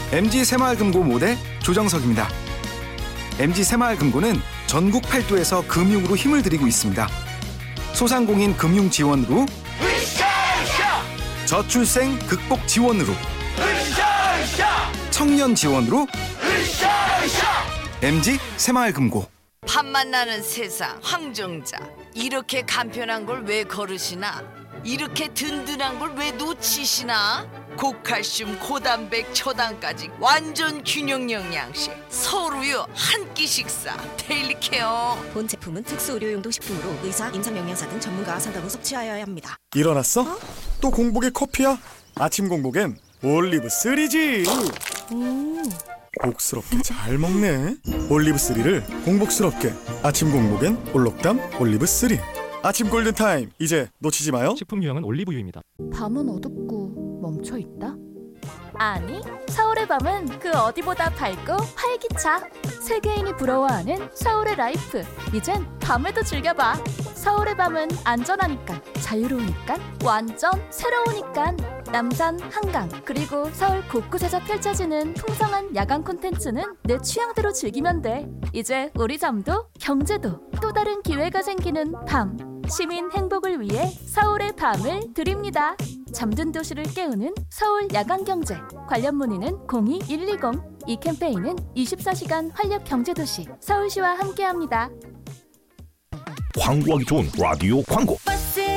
MG 새마을금고 모대 조정석입니다. MG 새마을금고는 전국 8도에서 금융으로 힘을 들이고 있습니다. 소상공인 금융 지원으로, 저출생 극복 지원으로, 청년 지원으로, MG 새마을금고. 밥 만나는 세상 황정자, 이렇게 간편한 걸 왜 거르시나? 이렇게 든든한 걸 왜 놓치시나? 고칼슘, 고단백, 초당까지 완전 균형 영양식 서울우유 한 끼 식사 데일리 케어. 본 제품은 특수 의료용도 식품으로 의사, 임상영양사 등 전문가와 상담 후 섭취하여야 합니다. 일어났어? 또 공복에 커피야? 아침 공복엔 올리브3지. 복스럽게 잘 먹네. 올리브3를 공복스럽게. 아침 공복엔 올록담 올리브3. 아침 골든타임, 이제 놓치지 마요. 식품 유형은 올리브유입니다. 밤은 어둡고 멈춰있다? 아니, 서울의 밤은 그 어디보다 밝고 활기차. 세계인이 부러워하는 서울의 라이프. 이젠 밤에도 즐겨봐. 서울의 밤은 안전하니까, 자유로우니까, 완전 새로우니까. 남산, 한강, 그리고 서울 곳곳에서 펼쳐지는 풍성한 야간 콘텐츠는 내 취향대로 즐기면 돼. 이제 우리 잠도 경제도 또 다른 기회가 생기는 밤. 시민 행복을 위해 서울의 밤을 드립니다. 잠든 도시를 깨우는 서울 야간경제. 관련 문의는 02-120. 이 캠페인은 24시간 활력경제도시 서울시와 함께합니다. 광고하기 좋은 라디오 광고.